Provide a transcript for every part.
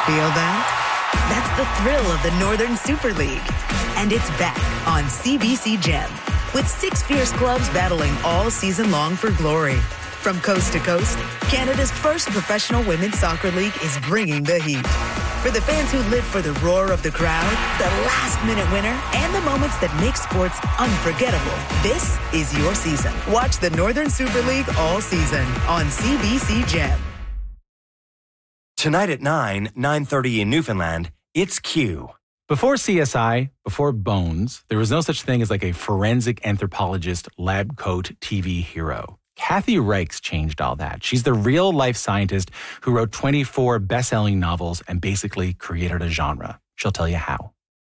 Feel that? That's the thrill of the Northern Super League. And it's back on CBC Gem, with 6 fierce clubs battling all season long for glory. From coast to coast, Canada's first professional women's soccer league is bringing the heat. For the fans who live for the roar of the crowd, the last-minute winner, and the moments that make sports unforgettable, this is your season. Watch the Northern Super League all season on CBC Gem. Tonight at 9:30 in Newfoundland, it's Q. Before CSI, before Bones, there was no such thing as like a forensic anthropologist lab coat TV hero. Kathy Reichs changed all that. She's the real-life scientist who wrote 24 best-selling novels and basically created a genre. She'll tell you how.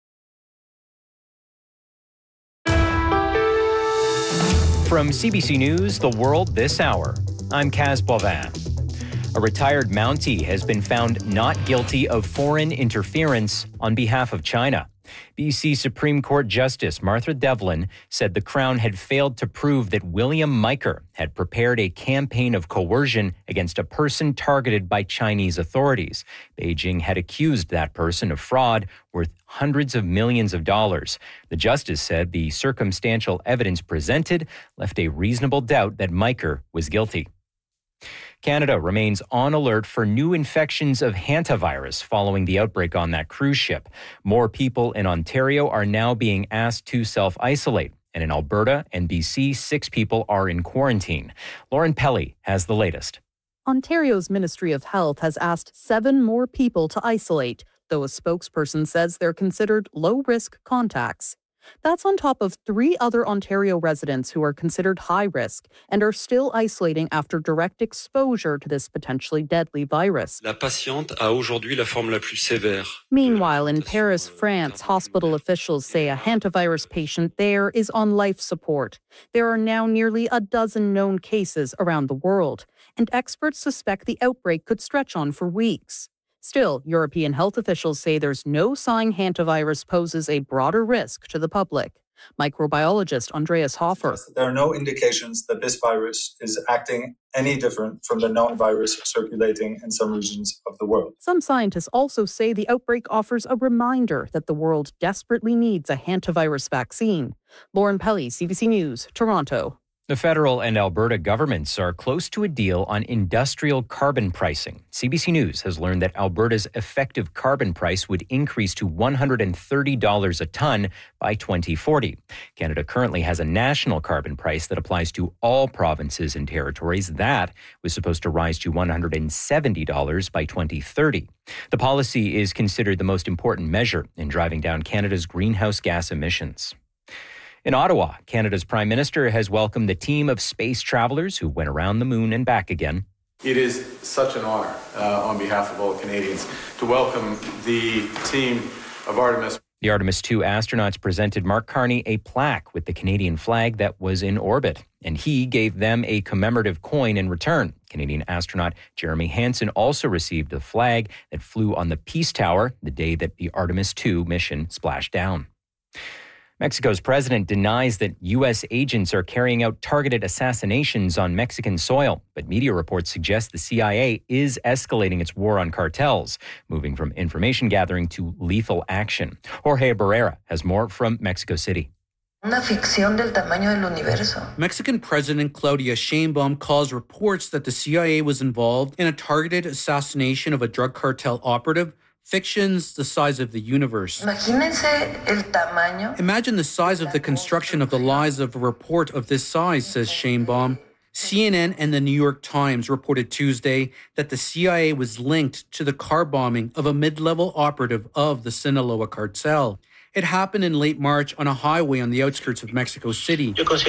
From CBC News, The World This Hour, I'm Kaz Bovin. A retired Mountie has been found not guilty of foreign interference on behalf of China. BC Supreme Court Justice Martha Devlin said the Crown had failed to prove that William Miker had prepared a campaign of coercion against a person targeted by Chinese authorities. Beijing had accused that person of fraud worth hundreds of millions of dollars. The justice said the circumstantial evidence presented left a reasonable doubt that Miker was guilty. Canada remains on alert for new infections of hantavirus following the outbreak on that cruise ship. More people in Ontario are now being asked to self-isolate. And in Alberta and BC, 6 people are in quarantine. Lauren Pelly has the latest. Ontario's Ministry of Health has asked 7 more people to isolate, though a spokesperson says they're considered low-risk contacts. That's on top of 3 other Ontario residents who are considered high risk and are still isolating after direct exposure to this potentially deadly virus. La patiente a aujourd'hui la forme la plus sévère. Meanwhile, in Paris, France, hospital officials say a hantavirus patient there is on life support. There are now nearly a dozen known cases around the world, and experts suspect the outbreak could stretch on for weeks. Still, European health officials say there's no sign hantavirus poses a broader risk to the public. Microbiologist Andreas Hofer. There are no indications that this virus is acting any different from the known virus circulating in some regions of the world. Some scientists also say the outbreak offers a reminder that the world desperately needs a hantavirus vaccine. Lauren Pelly, CBC News, Toronto. The federal and Alberta governments are close to a deal on industrial carbon pricing. CBC News has learned that Alberta's effective carbon price would increase to $130 a ton by 2040. Canada currently has a national carbon price that applies to all provinces and territories. That was supposed to rise to $170 by 2030. The policy is considered the most important measure in driving down Canada's greenhouse gas emissions. In Ottawa, Canada's Prime Minister has welcomed the team of space travelers who went around the moon and back again. It is such an honor on behalf of all Canadians to welcome the team of Artemis. The Artemis II astronauts presented Mark Carney a plaque with the Canadian flag that was in orbit, and he gave them a commemorative coin in return. Canadian astronaut Jeremy Hansen also received the flag that flew on the Peace Tower the day that the Artemis II mission splashed down. Mexico's president denies that U.S. agents are carrying out targeted assassinations on Mexican soil, but media reports suggest the CIA is escalating its war on cartels, moving from information gathering to lethal action. Jorge Barrera has more from Mexico City. Una ficción del tamaño del universo. Mexican President Claudia Sheinbaum calls reports that the CIA was involved in a targeted assassination of a drug cartel operative fictions the size of the universe. Imagine the size of the construction of the lies of a report of this size, says Sheinbaum. CNN and the New York Times reported Tuesday that the CIA was linked to the car bombing of a mid-level operative of the Sinaloa cartel. It happened in late March on a highway on the outskirts of Mexico City.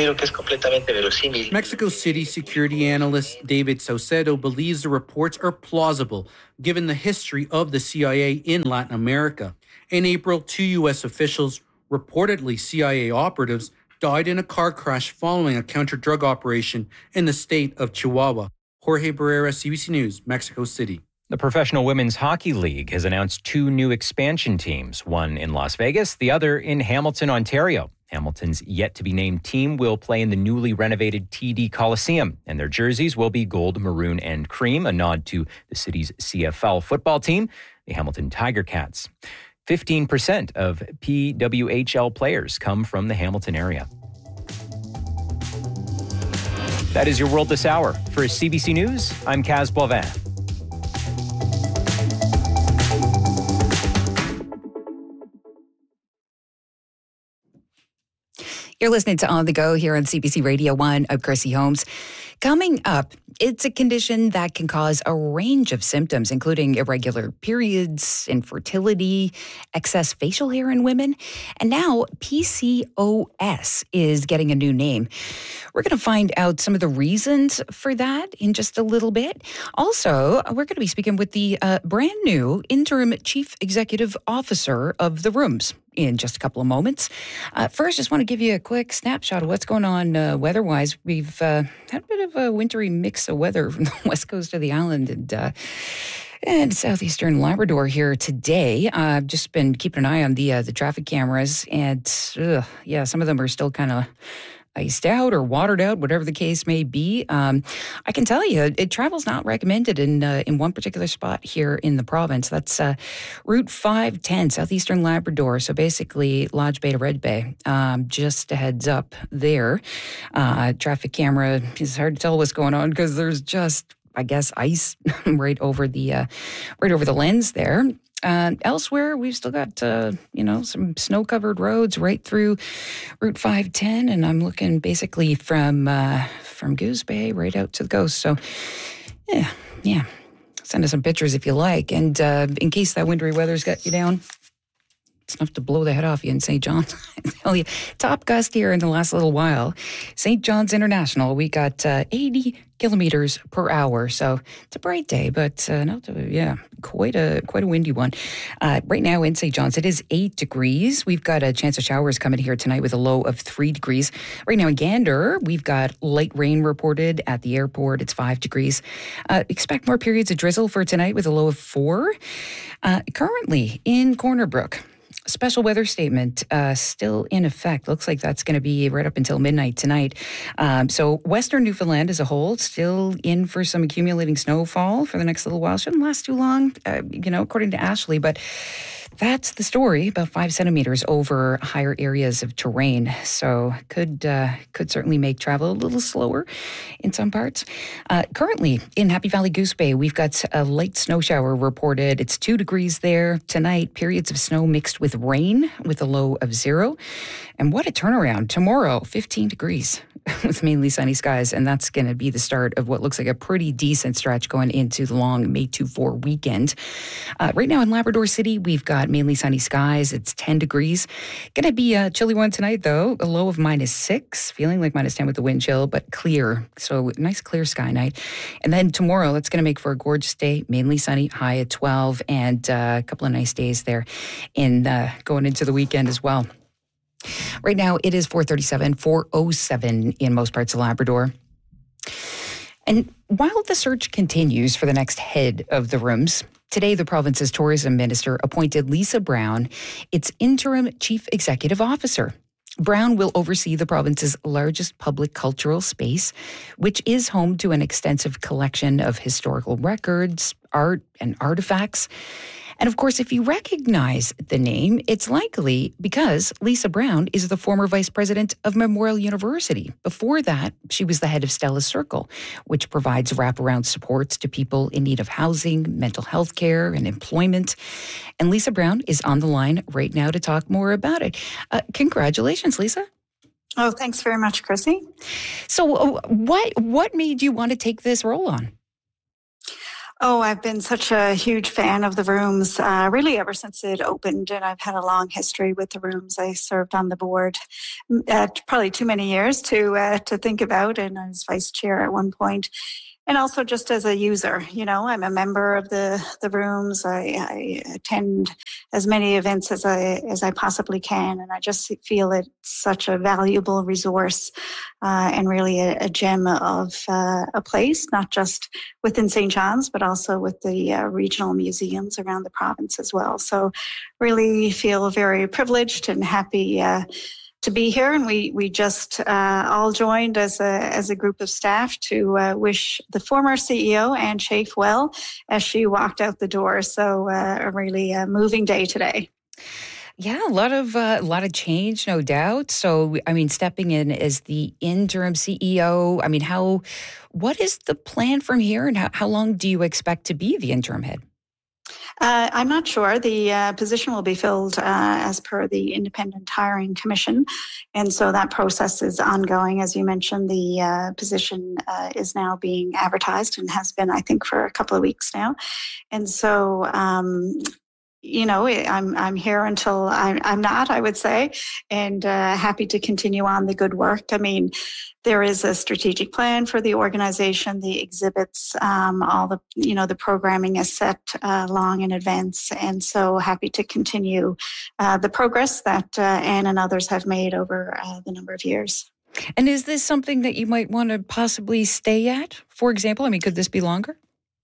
Mexico City security analyst David Saucedo believes the reports are plausible, given the history of the CIA in Latin America. In April, 2 U.S. officials, reportedly CIA operatives, died in a car crash following a counter-drug operation in the state of Chihuahua. Jorge Barrera, CBC News, Mexico City. The Professional Women's Hockey League has announced 2 new expansion teams, one in Las Vegas, the other in Hamilton, Ontario. Hamilton's yet-to-be-named team will play in the newly renovated TD Coliseum, and their jerseys will be gold, maroon, and cream, a nod to the city's CFL football team, the Hamilton Tiger Cats. 15% of PWHL players come from the Hamilton area. That is your World This Hour. For CBC News, I'm Kaz Boivin. You're listening to On the Go here on CBC Radio 1. I'm Chrissy Holmes. Coming up, it's a condition that can cause a range of symptoms, including irregular periods, infertility, excess facial hair in women, and now PCOS is getting a new name. We're going to find out some of the reasons for that in just a little bit. Also, we're going to be speaking with the brand new interim chief executive officer of the Rooms in just a couple of moments. First, just want to give you a quick snapshot of what's going on weather-wise. We've had a bit of a wintry mix of weather from the west coast of the island and southeastern Labrador here today. I've just been keeping an eye on the traffic cameras, and some of them are still kind of iced out or watered out, whatever the case may be. I can tell you, travel's not recommended in one particular spot here in the province. That's Route 510, southeastern Labrador. So basically, Lodge Bay to Red Bay. Just a heads up there. Traffic camera, it's hard to tell what's going on because there's just, I guess, ice right over the lens there. Elsewhere, we've still got, some snow-covered roads right through Route 510, and I'm looking basically from Goose Bay right out to the coast. So, yeah. Send us some pictures if you like. And in case that wintry weather's got you down, it's enough to blow the head off you in St. John's. I tell you, top gust here in the last little while. St. John's International, we got 80 kilometers per hour. So it's a bright day, but quite a windy one. Right now in St. John's, it is 8 degrees. We've got a chance of showers coming here tonight with a low of 3 degrees. Right now in Gander, we've got light rain reported at the airport. It's 5 degrees. Expect more periods of drizzle for tonight with a low of 4. Currently in Corner Brook, special weather statement still in effect. Looks like that's going to be right up until midnight tonight. So Western Newfoundland as a whole still in for some accumulating snowfall for the next little while. Shouldn't last too long, according to Ashley, but that's the story, about 5 centimeters over higher areas of terrain. So could certainly make travel a little slower in some parts. Currently in Happy Valley Goose Bay, we've got a light snow shower reported. It's 2 degrees there. Tonight, periods of snow mixed with rain with a low of 0. And what a turnaround. Tomorrow, 15 degrees with mainly sunny skies. And that's going to be the start of what looks like a pretty decent stretch going into the long May 2-4 weekend. Right now in Labrador City, we've got mainly sunny skies. It's 10 degrees. Going to be a chilly one tonight, though. A low of -6, feeling like -10 with the wind chill, but clear. So nice clear sky night. And then tomorrow, that's going to make for a gorgeous day. Mainly sunny, high at 12, and a couple of nice days there in going into the weekend as well. Right now, it is 4:07 in most parts of Labrador. And while the search continues for the next head of the Rooms, today the province's tourism minister appointed Lisa Brown its interim chief executive officer. Brown will oversee the province's largest public cultural space, which is home to an extensive collection of historical records, art, and artifacts. And of course, if you recognize the name, it's likely because Lisa Brown is the former vice president of Memorial University. Before that, she was the head of Stella Circle, which provides wraparound supports to people in need of housing, mental health care, and employment. And Lisa Brown is on the line right now to talk more about it. Congratulations, Lisa. Oh, thanks very much, Chrissy. So what made you want to take this role on? Oh, I've been such a huge fan of the Rooms, really ever since it opened, and I've had a long history with the Rooms. I served on the board probably too many years to think about, and I was vice chair at one point. And also just as a user, I'm a member of the Rooms. I attend as many events as I possibly can, and I just feel it's such a valuable resource and really a gem of a place, not just within St. John's, but also with the regional museums around the province as well. So really feel very privileged and happy be here, and we just all joined as a group of staff to wish the former CEO, Anne Chafe, well as she walked out the door. So a really moving day today. Yeah, a lot of change, no doubt. So, I mean, stepping in as the interim CEO, I mean, what is the plan from here, and how long do you expect to be the interim head? I'm not sure. The position will be filled as per the Independent Hiring Commission. And so that process is ongoing. As you mentioned, the position is now being advertised and has been, I think, for a couple of weeks now. And so, I'm here until I'm not, I would say, and happy to continue on the good work. I mean, there is a strategic plan for the organization, the exhibits, all the programming is set long in advance. And so happy to continue the progress that Anne and others have made over the number of years. And is this something that you might want to possibly stay at, for example? I mean, could this be longer?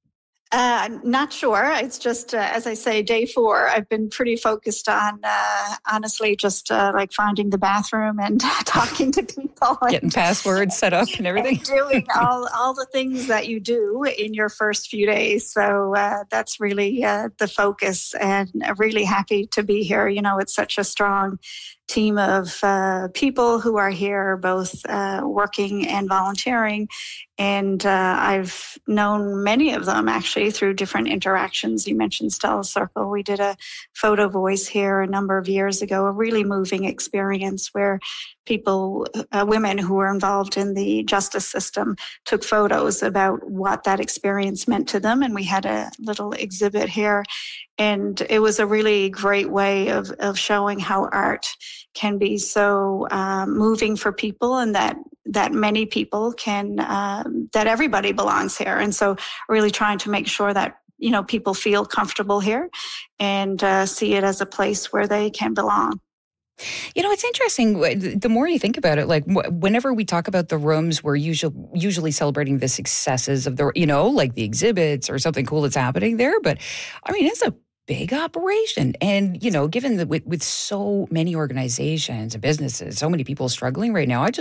Not sure. It's just, as I say, day 4, I've been pretty focused on, honestly, just like finding the bathroom and talking to people. Getting passwords set up and everything. And doing all the things that you do in your first few days. So that's really the focus, and really happy to be here. You know, it's such a strong team of people who are here, both working and volunteering. And I've known many of them actually through different interactions. You mentioned Stella Circle. We did a photo voice here a number of years ago, a really moving experience where people, women who were involved in the justice system, took photos about what that experience meant to them. And we had a little exhibit here. And it was a really great way of showing how art can be so moving for people, and that many people can, that everybody belongs here. And so really trying to make sure that, you know, people feel comfortable here and see it as a place where they can belong. You know, it's interesting. The more you think about it, like whenever we talk about the rooms, we're usually celebrating the successes of the, you know, like the exhibits or something cool that's happening there. But I mean, it's a big operation. And, you know, given that with so many organizations and businesses, so many people struggling right now,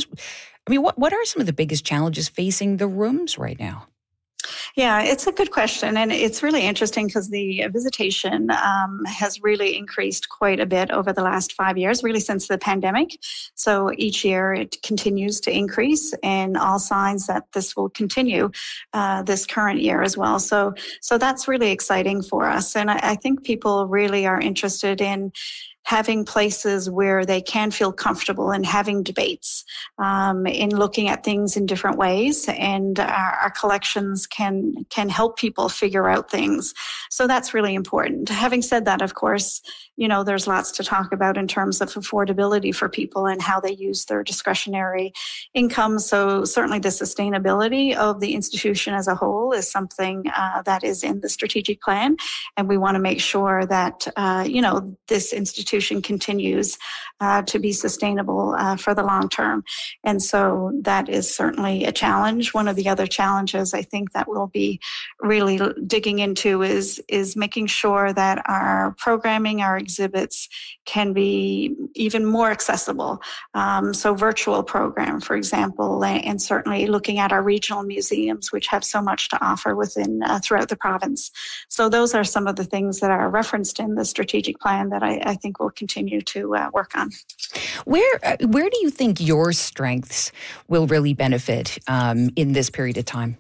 what are some of the biggest challenges facing the rooms right now? Yeah, it's a good question. And it's really interesting because the visitation has really increased quite a bit over the last 5 years, really since the pandemic. So each year it continues to increase, and all signs that this will continue this current year as well. So that's really exciting for us. And I think people really are interested in having places where they can feel comfortable and having debates, in looking at things in different ways, and our collections can help people figure out things. So that's really important. Having said that, of course, you know, there's lots to talk about in terms of affordability for people and how they use their discretionary income. So certainly the sustainability of the institution as a whole is something that is in the strategic plan, and we want to make sure that this institution continues to be sustainable for the long term. And so that is certainly a challenge. One of the other challenges I think that we'll be really digging into is making sure that our programming, our exhibits can be even more accessible. So virtual program, for example, and certainly looking at our regional museums, which have so much to offer within throughout the province. So those are some of the things that are referenced in the strategic plan that I think will continue to work on. Where do you think your strengths will really benefit in this period of time?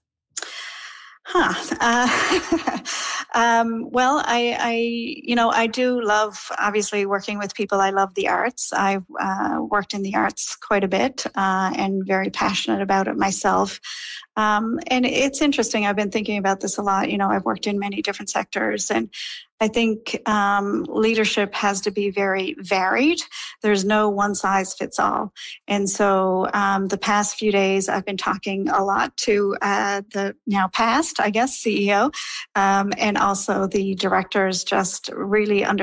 Well, I do love, obviously, working with people. I love the arts. I've worked in the arts quite a bit and very passionate about it myself. And it's interesting. I've been thinking about this a lot. You know, I've worked in many different sectors, and I think leadership has to be very varied. There's no one size fits all. And so the past few days, I've been talking a lot to the now past, I guess, CEO, and also the directors, just really